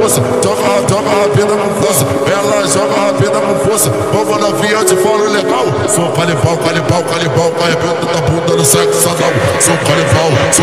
força, joga rapida com força, ela joga rapida com força. Vamos na via de fora legal. Sou canibal, arrebenta da bunda no sexo anal. Sou canibal,